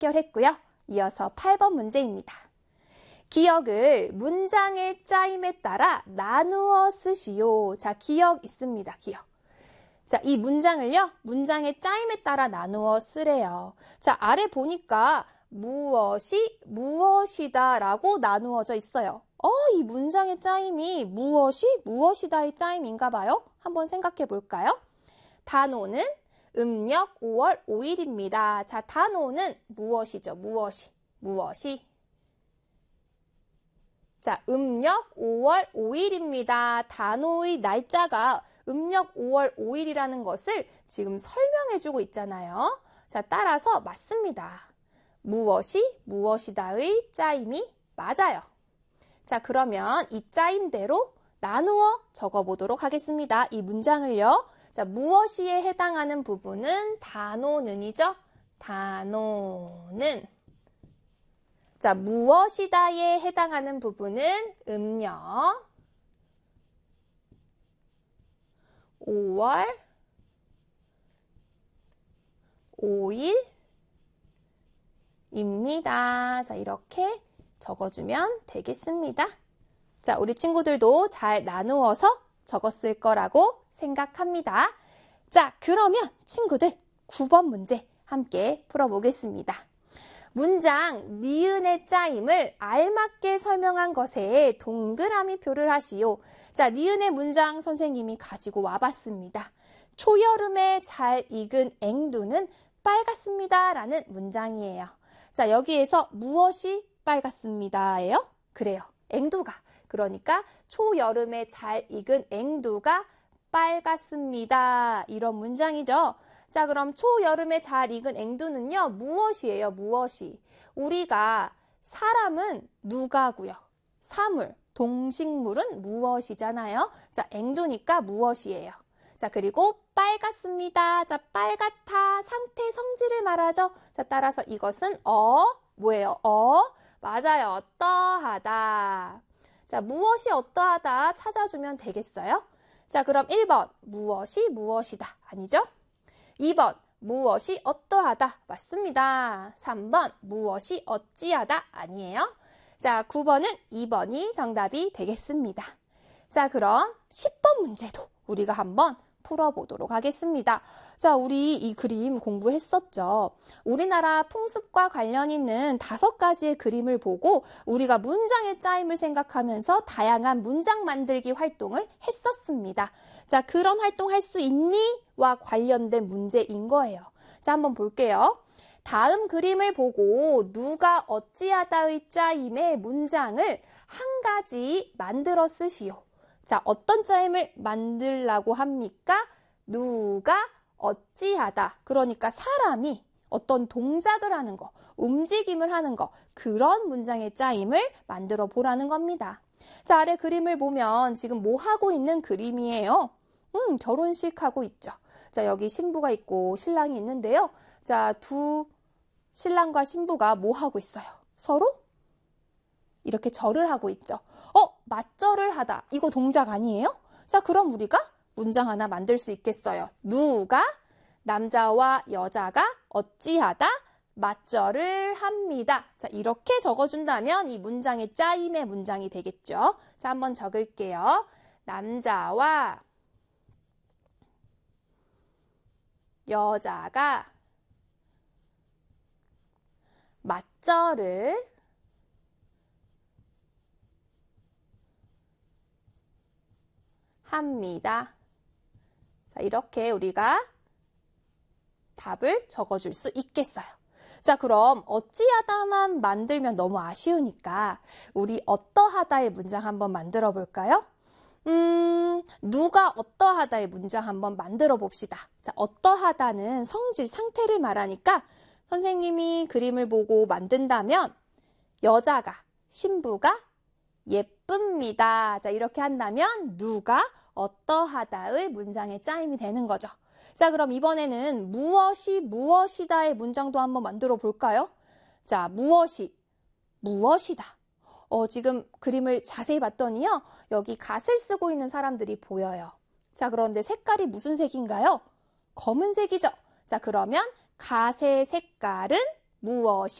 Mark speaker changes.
Speaker 1: 합결했고요. 이어서 8번 문제입니다. 기억을 문장의 짜임에 따라 나누어 쓰시오. 자, 기억 있습니다. 기억. 자, 이 문장을요, 문장의 짜임에 따라 나누어 쓰래요. 자, 아래 보니까 무엇이 무엇이다 라고 나누어져 있어요. 이 문장의 짜임이 무엇이 무엇이다의 짜임인가 봐요. 한번 생각해 볼까요? 단오는 음력 5월 5일입니다. 자, 단오는 무엇이죠? 무엇이? 자, 음력 5월 5일입니다. 단오의 날짜가 음력 5월 5일이라는 것을 지금 설명해주고 있잖아요. 자, 따라서 맞습니다. 무엇이다의 짜임이 맞아요. 자, 그러면 이 짜임대로 나누어 적어보도록 하겠습니다. 이 문장을요. 자, 무엇이에 해당하는 부분은 단오는이죠. 단오는. 자, 무엇이다에 해당하는 부분은 음력 5월 5일입니다. 자, 이렇게 적어주면 되겠습니다. 자, 우리 친구들도 잘 나누어서 적었을 거라고 생각합니다. 자, 그러면 친구들 9번 문제 함께 풀어보겠습니다. 문장 니은의 짜임을 알맞게 설명한 것에 동그라미 표를 하시오. 자, 니은의 문장 선생님이 가지고 와봤습니다. 초여름에 잘 익은 앵두는 빨갛습니다 라는 문장이에요. 자, 여기에서 무엇이 빨갛습니다예요? 그래요. 앵두가. 그러니까 초여름에 잘 익은 앵두가 빨갛습니다. 이런 문장이죠. 자, 그럼 초여름에 잘 익은 앵두는요, 무엇이에요? 무엇이? 우리가 사람은 누가고요. 사물, 동식물은 무엇이잖아요. 자, 앵두니까 무엇이에요? 자, 그리고 빨갛습니다. 자, 빨갛다. 상태, 성질을 말하죠. 자, 따라서 이것은 뭐예요? 맞아요. 어떠하다. 자, 무엇이 어떠하다 찾아주면 되겠어요? 자, 그럼 1번 무엇이 무엇이다. 아니죠? 2번 무엇이 어떠하다. 맞습니다. 3번 무엇이 어찌하다. 아니에요? 자, 9번은 2번이 정답이 되겠습니다. 자, 그럼 10번 문제도 우리가 한번 풀어보도록 하겠습니다. 자, 우리 이 그림 공부했었죠. 우리나라 풍습과 관련 있는 5가지의 그림을 보고 우리가 문장의 짜임을 생각하면서 다양한 문장 만들기 활동을 했었습니다. 자, 그런 활동 할 수 있니? 와 관련된 문제인 거예요. 자, 한번 볼게요. 다음 그림을 보고 누가 어찌하다의 짜임의 문장을 한 가지 만들어 쓰시오. 자, 어떤 짜임을 만들라고 합니까? 누가 어찌하다. 그러니까 사람이 어떤 동작을 하는 거, 움직임을 하는 거, 그런 문장의 짜임을 만들어 보라는 겁니다. 자, 아래 그림을 보면 지금 뭐 하고 있는 그림이에요? 결혼식 하고 있죠. 자, 여기 신부가 있고 신랑이 있는데요. 자, 두 신랑과 신부가 뭐 하고 있어요? 서로 이렇게 절을 하고 있죠. 맞절을 하다. 이거 동작 아니에요? 자, 그럼 우리가 문장 하나 만들 수 있겠어요. 누가 남자와 여자가 어찌하다 맞절을 합니다. 자, 이렇게 적어준다면 이 문장의 짜임의 문장이 되겠죠. 자, 한번 적을게요. 남자와 여자가 맞절을 합니다. 자, 이렇게 우리가 답을 적어줄 수 있겠어요. 자, 그럼 어찌하다만 만들면 너무 아쉬우니까 우리 어떠하다의 문장 한번 만들어 볼까요? 누가 어떠하다의 문장 한번 만들어 봅시다. 자, 어떠하다는 성질, 상태를 말하니까 선생님이 그림을 보고 만든다면 여자가, 신부가 예쁩니다. 자, 이렇게 한다면 누가 어떠하다의 문장의 짜임이 되는 거죠. 자, 그럼 이번에는 무엇이 무엇이다의 문장도 한번 만들어 볼까요? 자, 무엇이다. 지금 그림을 자세히 봤더니요. 여기 갓을 쓰고 있는 사람들이 보여요. 자, 그런데 색깔이 무슨 색인가요? 검은색이죠. 자, 그러면 갓의 색깔은 무엇이